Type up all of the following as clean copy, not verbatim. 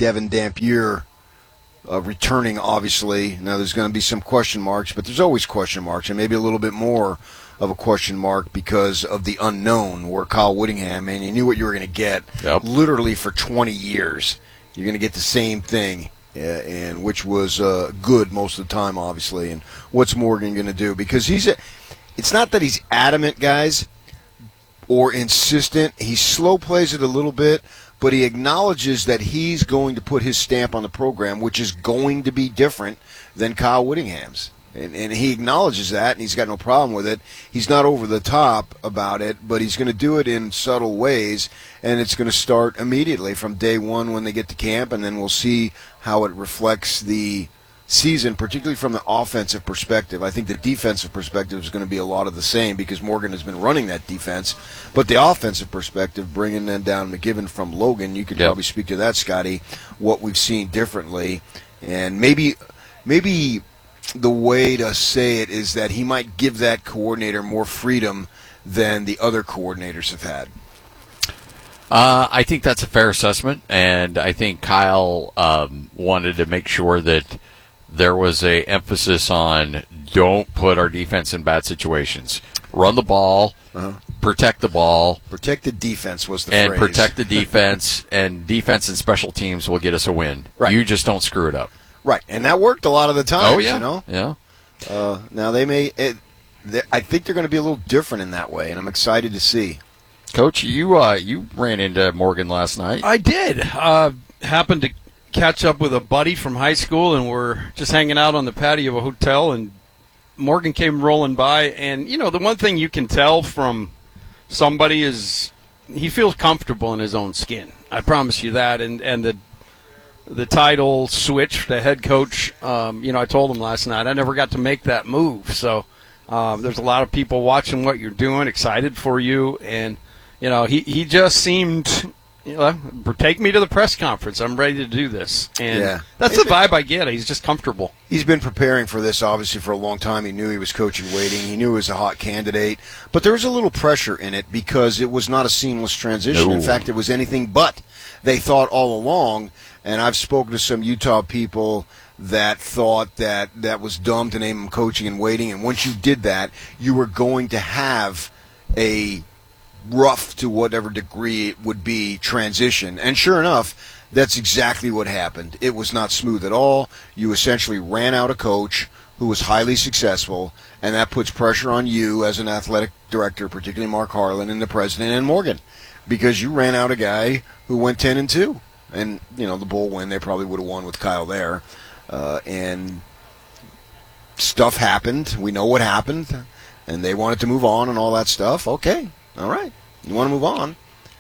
Devin Dampier returning, obviously. Now, there's going to be some question marks, but there's always question marks, and maybe a little bit more of a question mark because of the unknown, where Kyle Whittingham, man, you knew what you were going to get literally for 20 years. You're going to get the same thing, and which was good most of the time, obviously. And what's Morgan going to do? Because it's not that he's adamant, guys, or insistent. He slow plays it a little bit, but he acknowledges that he's going to put his stamp on the program, which is going to be different than Kyle Whittingham's. And he acknowledges that, and he's got no problem with it. He's not over the top about it, but he's going to do it in subtle ways, and it's going to start immediately from day one when they get to camp, and then we'll see how it reflects the season, particularly from the offensive perspective. I think the defensive perspective is going to be a lot of the same because Morgan has been running that defense. But the offensive perspective, bringing them down McGiven from Logan, you could probably speak to that, Scotty, what we've seen differently. And maybe the way to say it is that he might give that coordinator more freedom than the other coordinators have had. I think that's a fair assessment, and I think Kyle wanted to make sure that there was a emphasis on don't put our defense in bad situations. Run the ball, protect the ball. Protect the defense was the phrase. And protect the defense, and defense and special teams will get us a win. Right. You just don't screw it up. Right, and that worked a lot of the time. Oh, yeah. You know? Yeah. Now, I think they're going to be a little different in that way, and I'm excited to see. Coach, you ran into Morgan last night. I did. Happened to catch up with a buddy from high school, and we're just hanging out on the patio of a hotel, and Morgan came rolling by. And, you know, the one thing you can tell from somebody is he feels comfortable in his own skin. I promise you that. And the title switch, the head coach, I told him last night, I never got to make that move. So there's a lot of people watching what you're doing, excited for you. And, he just seemed, take me to the press conference. I'm ready to do this. And that's the vibe I get. He's just comfortable. He's been preparing for this, obviously, for a long time. He knew he was coaching Waiting. He knew he was a hot candidate. But there was a little pressure in it because it was not a seamless transition. No. In fact, it was anything but. They thought all along, and I've spoken to some Utah people that thought that was dumb to name him coaching and Waiting. And once you did that, you were going to have a rough to whatever degree it would be transition. And sure enough, that's exactly what happened. It was not smooth at all. You essentially ran out a coach who was highly successful, and that puts pressure on you as an athletic director, particularly Mark Harlan and the president and Morgan, because you ran out a guy who went 10-2. And, the bowl win, they probably would have won with Kyle there. And stuff happened. We know what happened. And they wanted to move on and all that stuff. Okay. All right. You want to move on.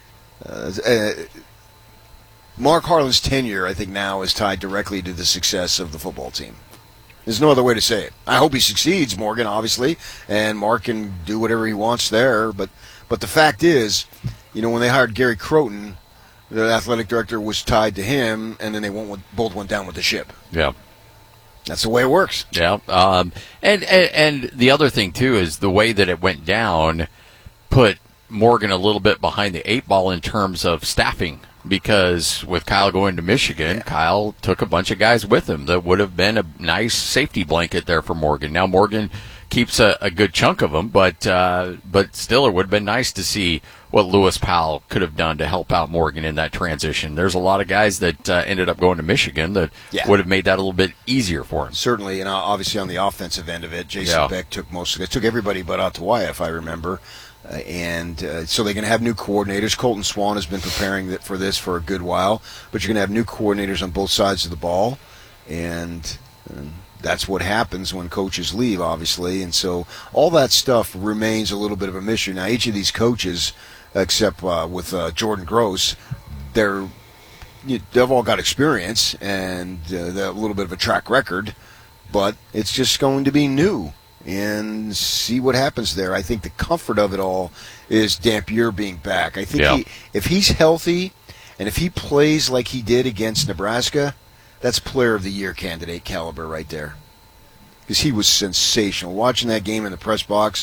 Mark Harlan's tenure, I think, now is tied directly to the success of the football team. There's no other way to say it. I hope he succeeds, Morgan, obviously, and Mark can do whatever he wants there. But the fact is, when they hired Gary Croton, the athletic director was tied to him, and then they both went down with the ship. Yeah. That's the way it works. Yeah. And the other thing, too, is the way that it went down put Morgan a little bit behind the eight ball in terms of staffing, because with Kyle going to Michigan, Kyle took a bunch of guys with him that would have been a nice safety blanket there for Morgan. Now Morgan keeps a good chunk of them, but still it would have been nice to see what Lewis Powell could have done to help out Morgan in that transition. There's a lot of guys that ended up going to Michigan that would have made that a little bit easier for him. Certainly, and obviously on the offensive end of it, Jason Beck took most of it. Took everybody but Atawaya, if I remember. So they're going to have new coordinators. Colton Swan has been preparing for this for a good while, but you're going to have new coordinators on both sides of the ball, and that's what happens when coaches leave, obviously. And so all that stuff remains a little bit of a mystery. Now, each of these coaches, except with Jordan Gross, they've all got experience and a little bit of a track record, but it's just going to be new. And see what happens there. I think the comfort of it all is Dampier being back. I think if he's healthy and if he plays like he did against Nebraska, that's Player of the Year candidate caliber right there. Because he was sensational. Watching that game in the press box,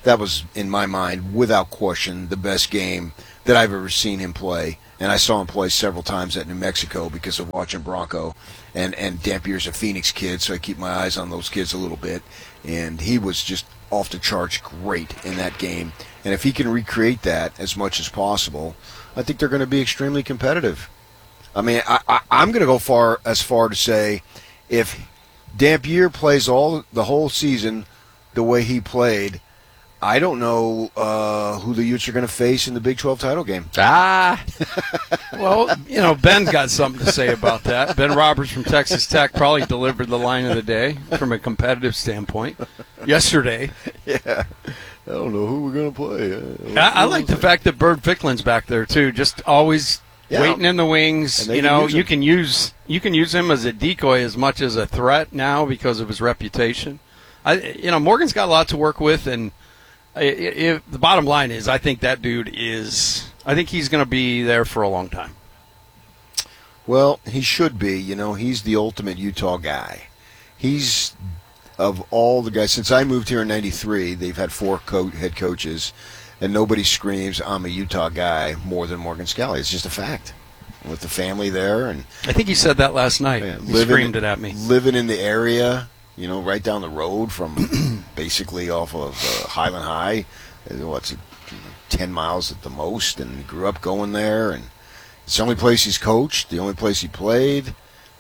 that was, in my mind, without question, the best game that I've ever seen him play. And I saw him play several times at New Mexico because of watching Bronco. And Dampier's a Phoenix kid, so I keep my eyes on those kids a little bit. And he was just off the charts great in that game. And if he can recreate that as much as possible, I think they're going to be extremely competitive. I mean, I'm going to go as far to say if Dampier plays the whole season the way he played, I don't know who the Utes are going to face in the Big 12 title game. Well, Ben's got something to say about that. Ben Roberts from Texas Tech probably delivered the line of the day from a competitive standpoint yesterday. Yeah. I don't know who we're going to play. I like the fact that Bird Ficklin's back there, too, just always waiting in the wings. You can use him as a decoy as much as a threat now because of his reputation. Morgan's got a lot to work with, and the bottom line is I think that dude I think he's going to be there for a long time. Well, he should be. He's the ultimate Utah guy. He's, of all the guys, since I moved here in '93, they've had 4 head coaches, and nobody screams, I'm a Utah guy, more than Morgan Scalley. It's just a fact. With the family there. And I think he said that last night. Yeah, he screamed it at me. Living in the area, right down the road from basically off of Highland High. What's it, 10 miles at the most, and he grew up going there. And it's the only place he's coached, the only place he played.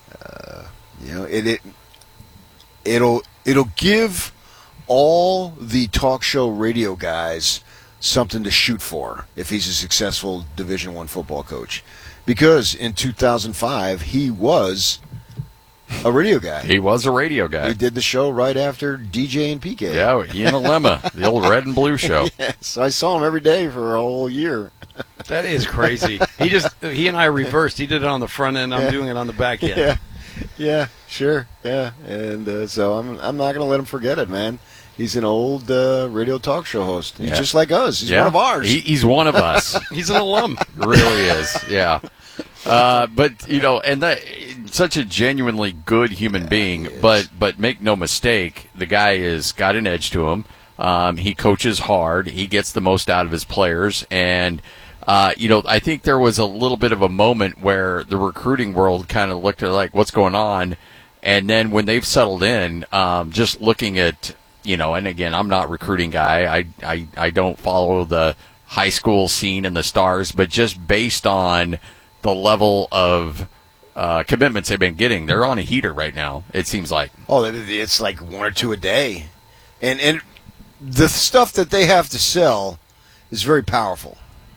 It'll give all the talk show radio guys something to shoot for if he's a successful Division I football coach. Because in 2005, he was a radio guy. He was a radio guy. He did the show right after DJ and PK. Yeah, Ian Alema, the old Red and Blue show. Yes, I saw him every day for a whole year. That is crazy. He and I reversed. He did it on the front end. I'm doing it on the back end. Yeah, sure. Yeah, and so I'm not going to let him forget it, man. He's an old radio talk show host. He's just like us. He's one of ours. He's one of us. He's an alum. Really is, yeah. But, and that such a genuinely good human being. But make no mistake, the guy has got an edge to him. He coaches hard. He gets the most out of his players. And, I think there was a little bit of a moment where the recruiting world kind of looked at like, what's going on? And then when they've settled in, just looking at, and again, I'm not a recruiting guy. I don't follow the high school scene and the stars, but just based on the level of commitments they've been getting, they're on a heater right now, it seems like. Oh, it's like 1 or 2 a day. And the stuff that they have to sell is very powerful.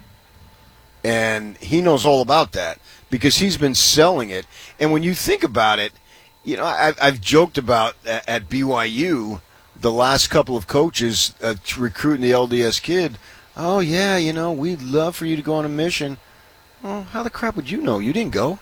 And he knows all about that because he's been selling it. And when you think about it, I've joked about at BYU, the last couple of coaches recruiting the LDS kid. Oh, yeah, we'd love for you to go on a mission. Well, how the crap would you know? You didn't go.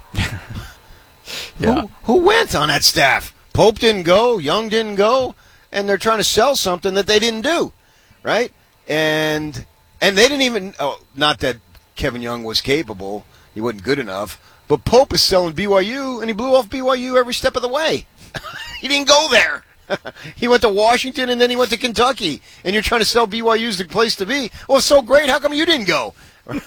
Yeah. Who went on that staff? Pope didn't go. Young didn't go. And they're trying to sell something that they didn't do, right? And they didn't even not that Kevin Young was capable. He wasn't good enough. But Pope is selling BYU, and he blew off BYU every step of the way. He didn't go there. He went to Washington, and then he went to Kentucky. And you're trying to sell BYU's the place to be. Well, it's so great. How come you didn't go?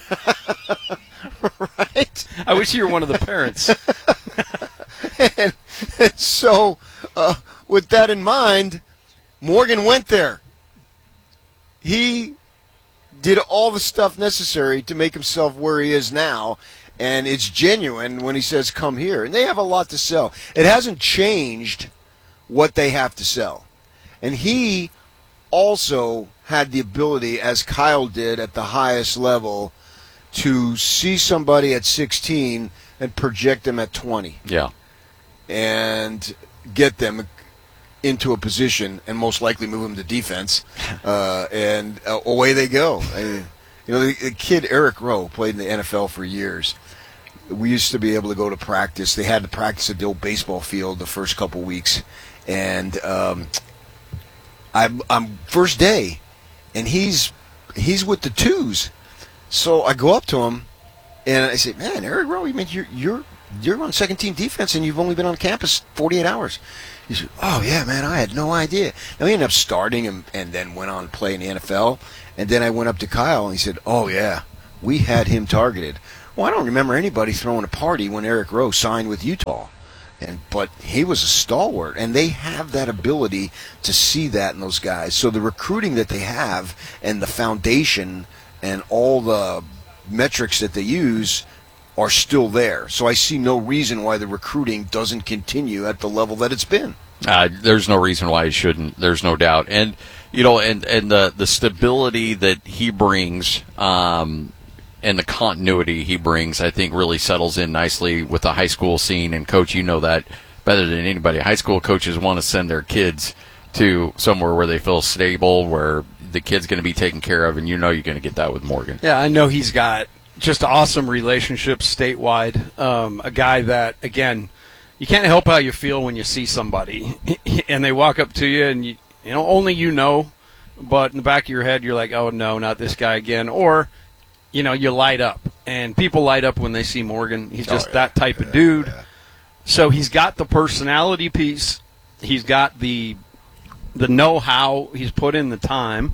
Right? I wish you were one of the parents. and so, with that in mind, Morgan went there. He did all the stuff necessary to make himself where he is now, and it's genuine when he says, come here. And they have a lot to sell. It hasn't changed what they have to sell. And he also had the ability, as Kyle did at the highest level, to see somebody at 16 and project them at 20. Yeah. And get them into a position and most likely move them to defense. And away they go. The kid Eric Rowe played in the NFL for years. We used to be able to go to practice. They had to practice at the old baseball field the first couple weeks. And I'm first day, and he's with the twos. So I go up to him, and I say, "Man, Eric Rowe, you mean you're you're on second-team defense and you've only been on campus 48 hours. He said, oh, yeah, man, I had no idea. Now, he ended up starting and then went on to play in the NFL. And then I went up to Kyle, and he said, oh, yeah, we had him targeted. Well, I don't remember anybody throwing a party when Eric Rowe signed with Utah. But he was a stalwart, and they have that ability to see that in those guys. So the recruiting that they have and the foundation and all the metrics that they use are still there. So I see no reason why the recruiting doesn't continue at the level that it's been. There's no reason why it shouldn't. There's no doubt. And, and the stability that he brings and the continuity he brings, I think, really settles in nicely with the high school scene. And, Coach, you know that better than anybody. High school coaches want to send their kids to somewhere where they feel stable, where the kid's going to be taken care of, and you're going to get that with Morgan. Yeah, I know he's got just awesome relationships statewide. A guy that, again, you can't help how you feel when you see somebody and they walk up to you and, only but in the back of your head you're like, oh, no, not this guy again. Or, you light up. And people light up when they see Morgan. He's just that type of dude. Yeah. So he's got the personality piece. He's got the know-how. He's put in the time.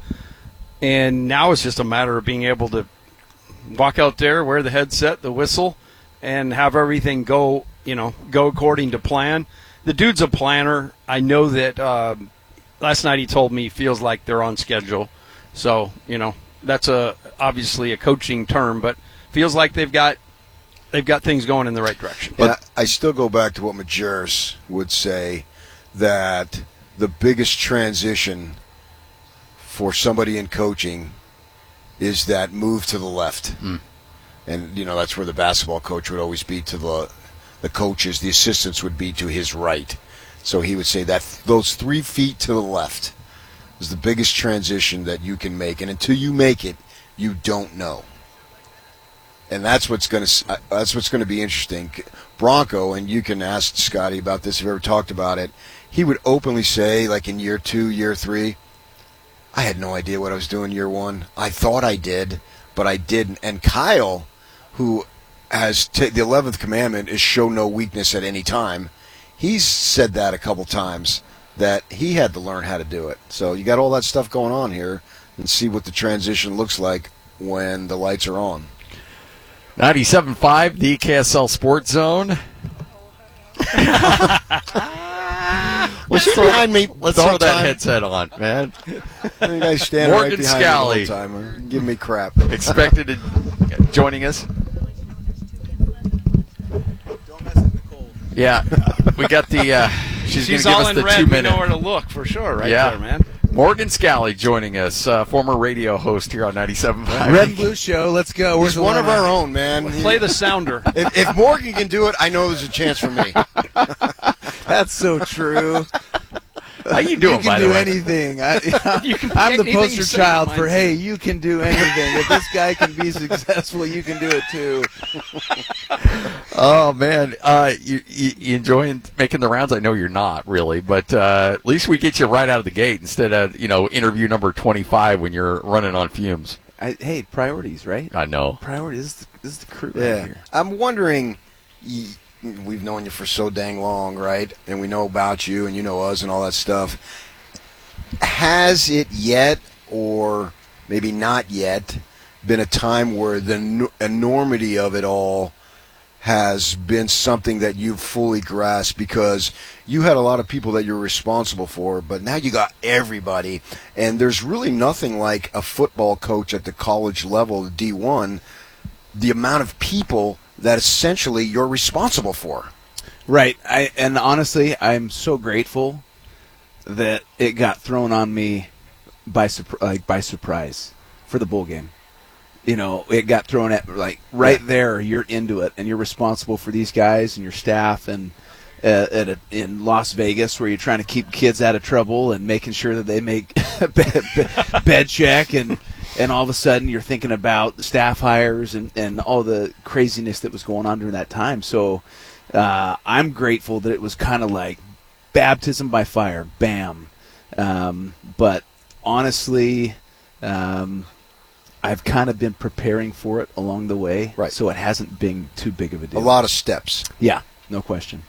And now it's just a matter of being able to walk out there, wear the headset, the whistle, and have everything go according to plan. The dude's a planner. I know that last night he told me he feels like they're on schedule. So, that's obviously a coaching term, but feels like they've got things going in the right direction. But I still go back to what Majerus would say, that the biggest transition for somebody in coaching is that move to the left. And, that's where the basketball coach would always be to the coaches. The assistants would be to his right. So he would say that those 3 feet to the left is the biggest transition that you can make. And until you make it, you don't know. And that's what's going to be interesting. Bronco, and you can ask Scotty about this if you ever talked about it, he would openly say, like in year 2, year 3, I had no idea what I was doing year 1. I thought I did, but I didn't. And Kyle, who has the 11th commandment is show no weakness at any time, he's said that a couple times, that he had to learn how to do it. So you got all that stuff going on here, and see what the transition looks like when the lights are on. 97.5, the KSL Sports Zone. Was he behind me? Let's throw that headset on, man. You guys stand Morgan right behind Scally. me the whole time, give me crap. Expected to joining us. Don't mess with Nicole. Yeah, we got the. She's going to give all us in the red. 2-minute. We know where to look for sure, right Yeah. there, man. Morgan Scally joining us, former radio host here on 97.5. Red and Blue Show. Let's go. He's one of our own, man. Play the sounder. If Morgan can do it, I know there's a chance for me. That's so true. How you doing, You by can the do way? anything. You can I'm the anything you poster say child reminds for, me. hey, you can do anything. If this guy can be successful, you can do it too. Oh man, you enjoying making the rounds? I know you're not really, but at least we get you right out of the gate instead of interview number 25 when you're running on fumes. Hey, priorities, right? I know. Priorities. This is the crew Yeah. right here. I'm wondering, we've known you for so dang long, right? And we know about you and you know us and all that stuff. Has it yet, or maybe not yet, been a time where the enormity of it all has been something that you've fully grasped, because you had a lot of people that you're responsible for, but now you got everybody, and there's really nothing like a football coach at the college level, D1, the amount of people that essentially you're responsible for. Right. And honestly, I'm so grateful that it got thrown on me by surprise for the bowl game. It got thrown at there. You're into it, and you're responsible for these guys and your staff, and in Las Vegas, where you're trying to keep kids out of trouble and making sure that they make bed check, and all of a sudden you're thinking about staff hires and all the craziness that was going on during that time. So I'm grateful that it was kind of like baptism by fire, bam. But honestly, I've kind of been preparing for it along the way, Right. so it hasn't been too big of a A deal. lot of steps. Yeah, no question.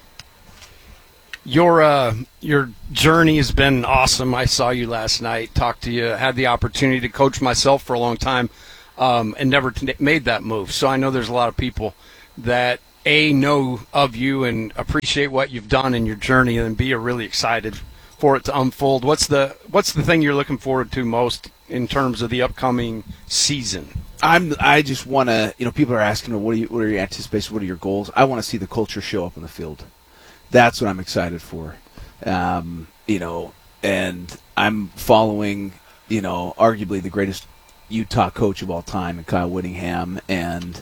Your journey has been awesome. I saw you last night, talked to you, had the opportunity to coach myself for a long time, and never made that move. So I know there's a lot of people that know of you and appreciate what you've done in your journey, and B, are really excited for it to unfold. What's the thing you're looking forward to most in terms of the upcoming season? I just want to, people are asking, what are your anticipations? What are your goals? I want to see the culture show up on the field. That's what I'm excited for. And I'm following, arguably the greatest Utah coach of all time, and Kyle Whittingham. And,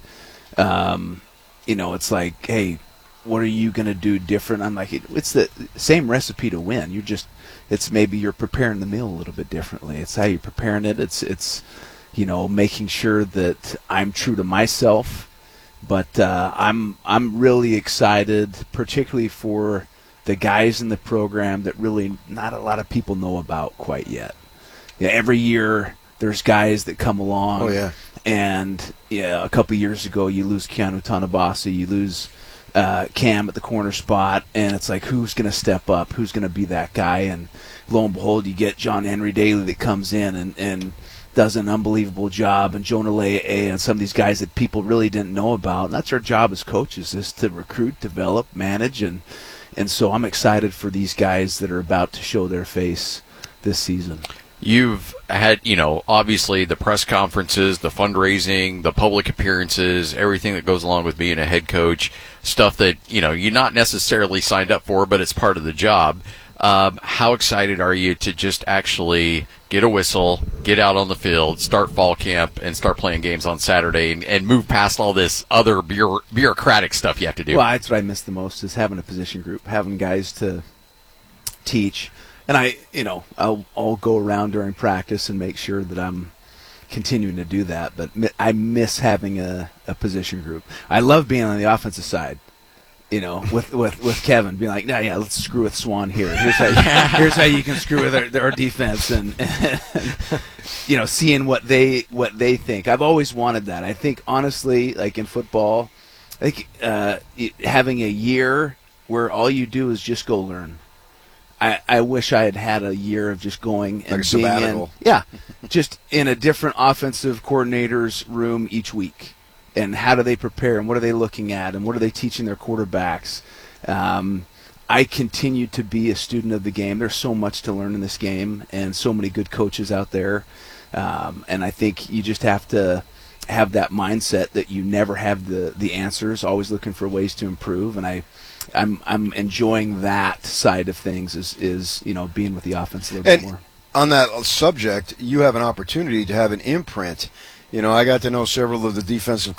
it's like, hey, what are you going to do different? I'm like, it's the same recipe to win. It's maybe you're preparing the meal a little bit differently. It's how you're preparing it. It's making sure that I'm true to myself. But I'm really excited, particularly for the guys in the program that really not a lot of people know about quite yet. Yeah, every year there's guys that come along. Oh, yeah. And a couple of years ago you lose Keanu Tanabasi, you lose Cam at the corner spot, and it's like, who's going to step up? Who's going to be that guy? And lo and behold, you get John Henry Daly that comes in and does an unbelievable job, and Jonah Le'e and some of these guys that people really didn't know about. And that's our job as coaches, is to recruit, develop, manage, and so I'm excited for these guys that are about to show their face this season. You've had, obviously the press conferences, the fundraising, the public appearances, everything that goes along with being a head coach, stuff that, you're not necessarily signed up for, but it's part of the job. How excited are you to just actually get a whistle, get out on the field, start fall camp, and start playing games on Saturday and move past all this other bureaucratic stuff you have to do? Well, that's what I miss the most, is having a position group, having guys to teach. And I'll go around during practice and make sure that I'm continuing to do that. But I miss having a position group. I love being on the offensive side. With Kevin being like, yeah, let's screw with Swan here. Here's how you can screw with our defense, and seeing what they think. I've always wanted that. I think honestly, like in football, having a year where all you do is just go learn. I wish I had a year of just going and like a being sabbatical. just in a different offensive coordinator's room each week. And how do they prepare, and what are they looking at, and what are they teaching their quarterbacks? I continue to be a student of the game. There's so much to learn in this game, and so many good coaches out there. And I think you just have to have that mindset that you never have the answers, always looking for ways to improve. And I'm enjoying that side of things, is being with the offense a little bit more. On that subject, you have an opportunity to have an imprint. I got to know several of the offensive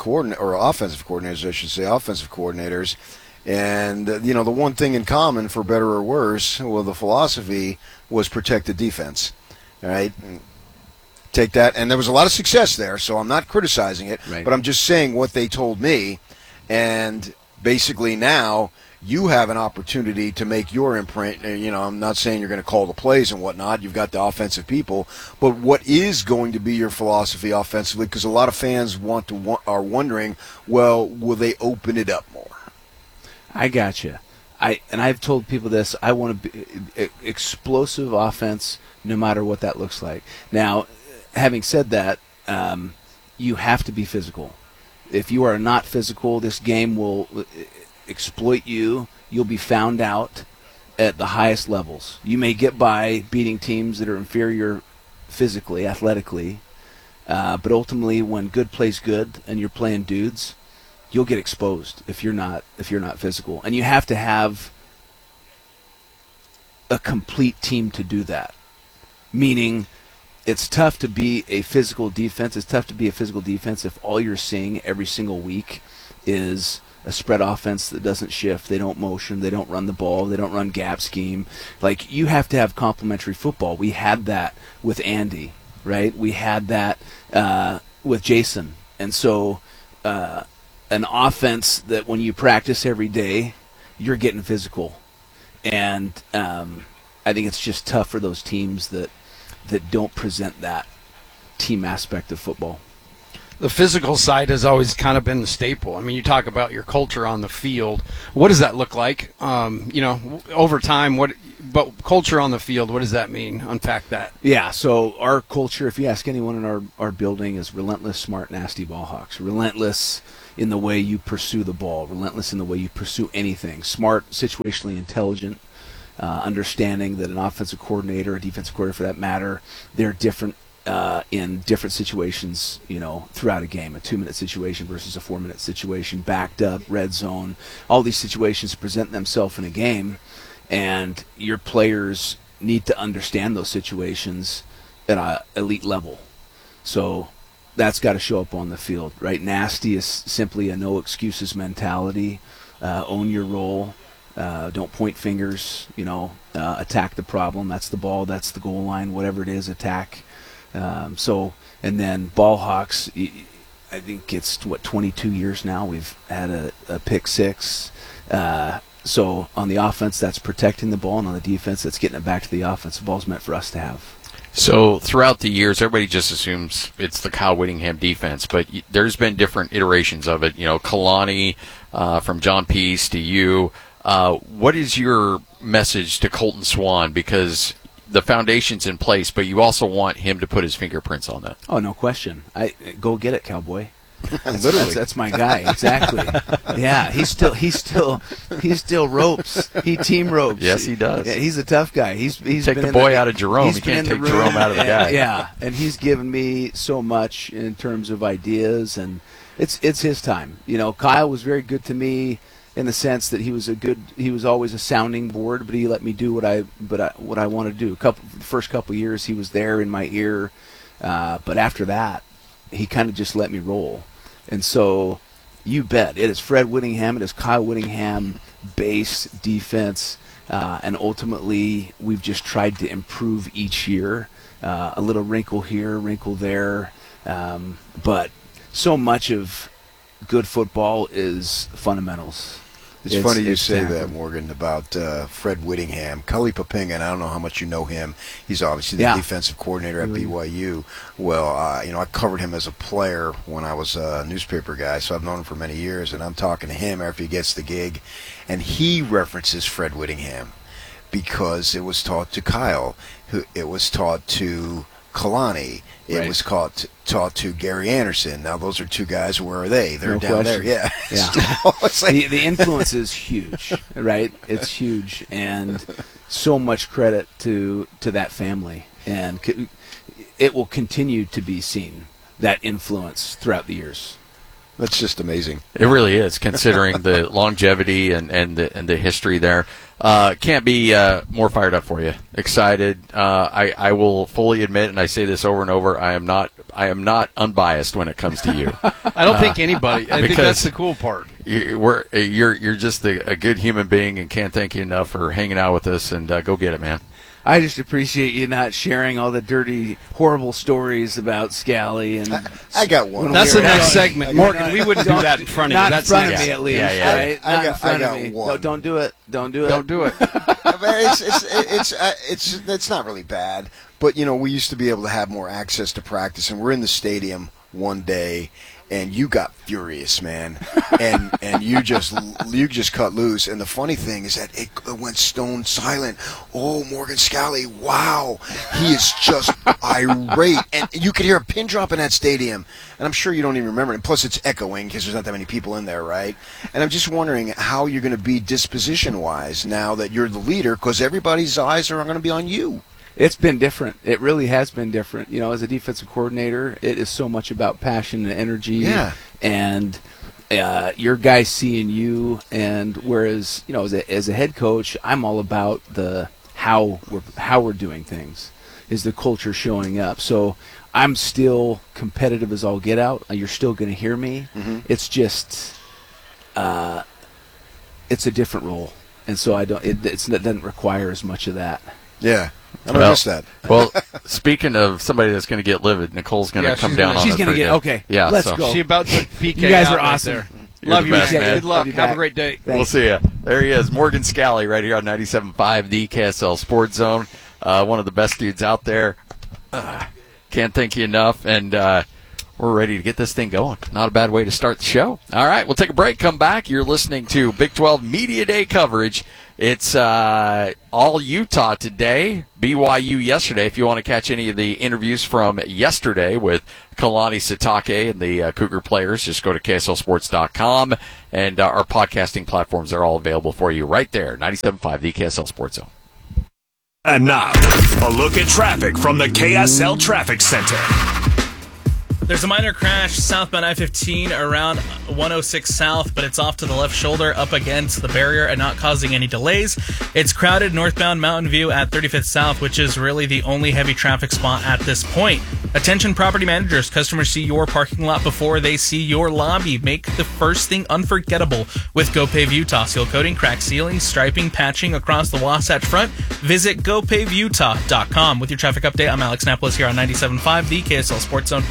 coordinators, and the one thing in common, for better or worse, the philosophy was protect the defense. All right, take that, and there was a lot of success there. So I'm not criticizing it, right, but I'm just saying what they told me, and basically now you have an opportunity to make your imprint. I'm not saying you're going to call the plays and whatnot. You've got the offensive people. But what is going to be your philosophy offensively? Because a lot of fans are wondering, well, will they open it up more? I gotcha. I've told people this. I want to be explosive offense no matter what that looks like. Now, having said that, you have to be physical. If you are not physical, this game will exploit you. You'll be found out at the highest levels. You may get by beating teams that are inferior physically, athletically, but ultimately, when good plays good and you're playing dudes, you'll get exposed if you're not physical. And you have to have a complete team to do that. Meaning, it's tough to be a physical defense. It's tough to be a physical defense if all you're seeing every single week is a spread offense that doesn't shift. They don't motion. They don't run the ball. They don't run gap scheme. Like, you have to have complementary football. We had that with Andy, right? We had that with Jason. And so an offense that when you practice every day, you're getting physical. And I think it's just tough for those teams that don't present that team aspect of football. the physical side has always kind of been the staple. I mean, you talk about your culture on the field. What does that look like? Over time, but culture on the field, what does that mean? Unpack that. Yeah, so our culture, if you ask anyone in our building, is relentless, smart, nasty ball hawks. Relentless in the way you pursue the ball. Relentless in the way you pursue anything. Smart, situationally intelligent, understanding that an offensive coordinator, a defensive coordinator for that matter, they're different in different situations, throughout a game. A 2-minute situation versus a 4-minute situation, backed up, red zone. All these situations present themselves in a game. And your players need to understand those situations at an elite level. So that's got to show up on the field, right? Nasty is simply a no excuses mentality. Own your role. Don't point fingers. Attack the problem. That's the ball. That's the goal line. Whatever it is, attack. And then ball hawks. I think it's 22 years now. We've had a pick six. So on the offense, that's protecting the ball, and on the defense, that's getting it back to the offense. The ball's meant for us to have. So throughout the years, everybody just assumes it's the Kyle Whittingham defense, but there's been different iterations of it. Kalani, from John Peace to you. What is your message to Colton Swan? Because the foundation's in place, but you also want him to put his fingerprints on that. Oh, no question. Go get it, cowboy. Literally, that's my guy. Exactly. Yeah, he still ropes. He team ropes. Yes, he does. Yeah, he's a tough guy. He's take been the boy out of Jerome. You can't take Jerome out of the guy. Yeah, and he's given me so much in terms of ideas, and it's his time. Kyle was very good to me in the sense that he was always a sounding board, but he let me do what I wanted to do. The first couple years he was there in my ear, but after that he kind of just let me roll. And so you bet it is Fred Whittingham, it is Kyle Whittingham base defense, and ultimately we've just tried to improve each year, a little wrinkle here, wrinkle there, but so much of good football is fundamentals. It's funny you say that, Morgan, about Fred Whittingham. Cully Papingan, I don't know how much you know him. He's obviously the defensive coordinator at BYU. Well, I covered him as a player when I was a newspaper guy, so I've known him for many years, and I'm talking to him after he gets the gig, and he references Fred Whittingham because it was taught to Kyle. It was taught to Kalani. It was taught to Gary Anderson. Now, those are two guys. Where are they? They're down there. Yeah. It's like the influence is huge, right? It's huge, and so much credit to that family, and it will continue to be seen, that influence throughout the years. That's just amazing. It really is, considering the longevity and the history there. Can't be more fired up for you. Excited. I will fully admit, and I say this over and over, I am not unbiased when it comes to you. I don't think anybody. I think that's the cool part. You're just a good human being, and can't thank you enough for hanging out with us. And go get it, man. I just appreciate you not sharing all the dirty, horrible stories about Scally. And I got one. That's the next segment, Morgan. We wouldn't do that in front of you. Not in front of me, at least. Yeah. Right? Not in front of me. One. No, don't do it. Don't do it. Don't do it. It's not really bad, but we used to be able to have more access to practice, and we're in the stadium one day, and you got furious, man, and you just cut loose. And the funny thing is that it went stone silent. Oh, Morgan Scally, wow, he is just irate, and you could hear a pin drop in that stadium. And I'm sure you don't even remember it. And plus, it's echoing because there's not that many people in there, right? And I'm just wondering how you're going to be disposition-wise now that you're the leader, because everybody's eyes are going to be on you. It's been different. It really has been different. As a defensive coordinator, it is so much about passion and energy. Yeah. And your guys seeing you, and whereas as a head coach, I'm all about the how we're doing things. Is the culture showing up? So I'm still competitive as all get out. You're still going to hear me. Mm-hmm. It's just it's a different role, and so it doesn't require as much of that. Yeah. I don't miss that. Well, speaking of somebody that's going to get livid, Nicole's going to come down on us. She's going to get okay. Yeah, let's go. She about to PK. You guys are right awesome. there. Love you, best, man. Good luck. Love Have a great day. Thanks. We'll see you. There he is, Morgan Scally, right here on 97.5, the KSL Sports Zone. One of the best dudes out there. Can't thank you enough. And we're we're ready to get this thing going. Not a bad way to start the show. All right, we'll take a break, come back. You're listening to Big 12 Media Day coverage. It's all Utah today, BYU yesterday. If you want to catch any of the interviews from yesterday with Kalani Sitake and the Cougar players, just go to KSLSports.com, and our podcasting platforms are all available for you right there. 97.5, the KSL Sports Zone. And now, a look at traffic from the KSL Traffic Center. There's a minor crash southbound I-15 around 106 South, but it's off to the left shoulder up against the barrier and not causing any delays. It's crowded northbound Mountain View at 35th South, which is really the only heavy traffic spot at this point. Attention property managers, customers see your parking lot before they see your lobby. Make the first thing unforgettable with GoPave Utah. Seal coating, crack sealing, striping, patching across the Wasatch Front. Visit GoPaveUtah.com. With your traffic update, I'm Alex Napolis here on 97.5, the KSL Sports Zone.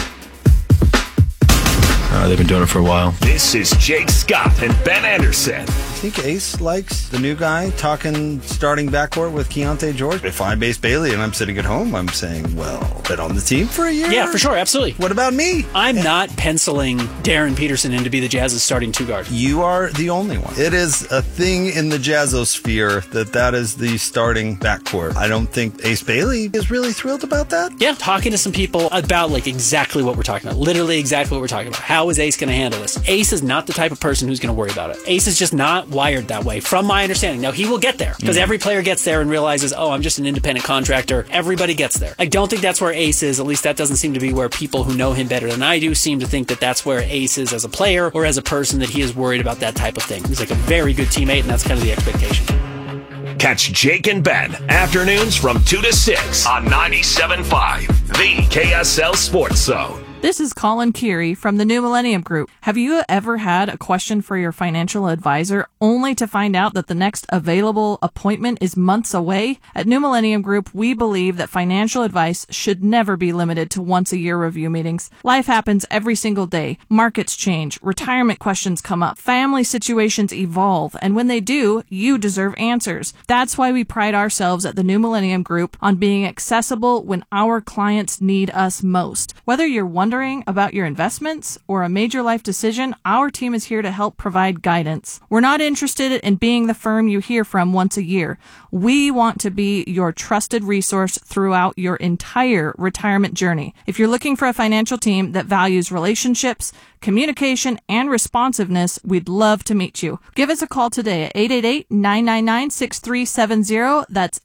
They've been doing it for a while. This is Jake Scott and Ben Anderson. I think Ace likes the new guy talking starting backcourt with Keontae George. If I'm Ace Bailey and I'm sitting at home, I'm saying, well, been on the team for a year? Yeah, for sure, absolutely. What about me? I'm not penciling Darren Peterson in to be the Jazz's starting two guard. You are the only one. It is a thing in the Jazzosphere that is the starting backcourt. I don't think Ace Bailey is really thrilled about that. Yeah, talking to some people about like exactly what we're talking about. Literally exactly what we're talking about. How is Ace going to handle this? Ace is not the type of person who's going to worry about it. Ace is just not wired that way, from my understanding. Now, he will get there, because every player gets there and realizes, oh, I'm just an independent contractor. Everybody gets there. I don't think that's where Ace is. At least that doesn't seem to be where people who know him better than I do seem to think that that's where Ace is as a player or as a person, that he is worried about that type of thing. He's like a very good teammate, and that's kind of the expectation. Catch Jake and Ben afternoons from 2 to 6 on 97.5, the KSL Sports Zone. This is Colin Keary from the New Millennium Group. Have you ever had a question for your financial advisor only to find out that the next available appointment is months away? At New Millennium Group, we believe that financial advice should never be limited to once-a-year review meetings. Life happens every single day. Markets change, retirement questions come up, family situations evolve, and when they do, you deserve answers. That's why we pride ourselves at the New Millennium Group on being accessible when our clients need us most. Whether you're wondering about your investments or a major life decision, our team is here to help provide guidance. We're not interested in being the firm you hear from once a year. We want to be your trusted resource throughout your entire retirement journey. If you're looking for a financial team that values relationships, communication, and responsiveness, we'd love to meet you. Give us a call today at 888-999-6370. That's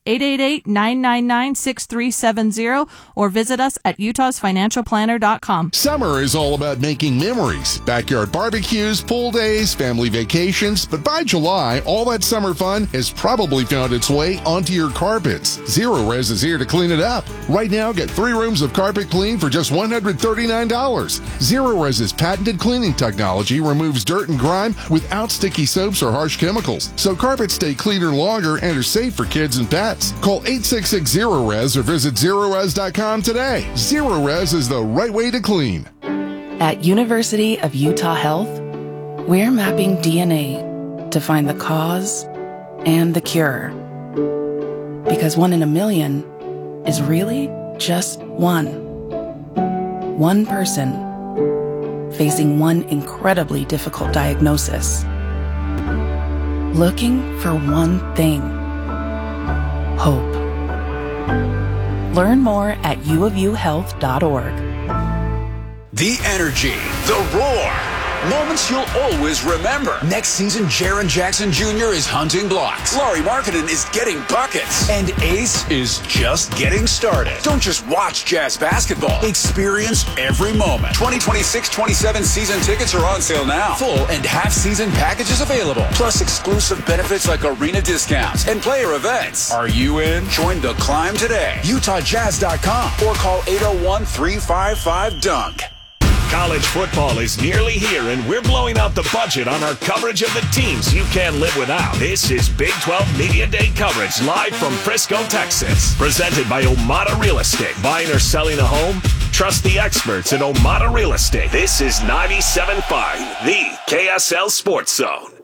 888-999-6370, or visit us at utahsfinancialplanner.com. Summer is all about making memories. Backyard barbecues, pool days, family vacations. But by July, all that summer fun has probably found its way onto your carpets. Zero Res is here to clean it up. Right now, get 3 rooms of carpet clean for just $139. Zero Res's patented cleaning technology removes dirt and grime without sticky soaps or harsh chemicals. So carpets stay cleaner longer and are safe for kids and pets. Call 866-ZERO-RES or visit ZeroRes.com today. Zero Res is the right way to clean. At University of Utah Health, we're mapping DNA to find the cause and the cure. Because 1 in a million is really just one. One person facing one incredibly difficult diagnosis. Looking for one thing: hope. Learn more at uofuhealth.org. The energy, the roar, moments you'll always remember. Next season, Jaren Jackson Jr. is hunting blocks. Laurie Markkinen is getting buckets. And Ace is just getting started. Don't just watch Jazz basketball. Experience every moment. 2026-27 season tickets are on sale now. Full and half-season packages available. Plus exclusive benefits like arena discounts and player events. Are you in? Join the climb today. UtahJazz.com or call 801-355-DUNK. College football is nearly here, and we're blowing out the budget on our coverage of the teams you can't live without. This is Big 12 Media Day coverage live from Frisco, Texas. Presented by Omada Real Estate. Buying or selling a home? Trust the experts at Omada Real Estate. This is 97.5, the KSL Sports Zone.